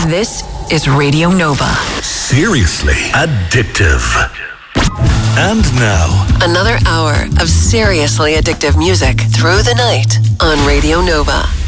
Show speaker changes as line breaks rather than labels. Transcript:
This is Radio Nova.
Seriously addictive. And now,
another hour of seriously addictive music through the night on Radio Nova.